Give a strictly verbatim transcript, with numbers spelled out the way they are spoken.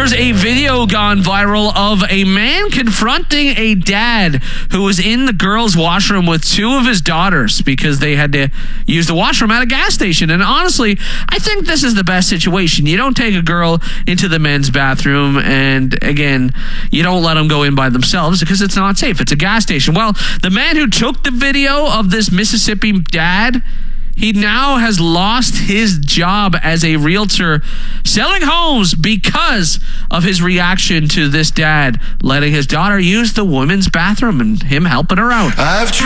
There's a video gone viral of a man confronting a dad who was in the girls' washroom with two of his daughters because they had to use the washroom at a gas station. And honestly, I think this is the best situation. You don't take a girl into the men's bathroom, and again, you don't let them go in by themselves because it's not safe. It's a gas station. Well, the man who took the video of this Mississippi dad, he now has lost his job as a realtor selling homes because of his reaction to this dad letting his daughter use the women's bathroom and him helping her out. I've tried